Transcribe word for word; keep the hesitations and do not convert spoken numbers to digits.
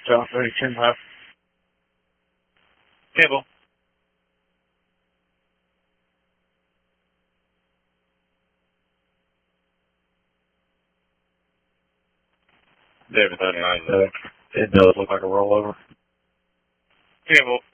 South thirty, ten left. Cable. David thirty-nine, uh, it does look like a rollover. Cable.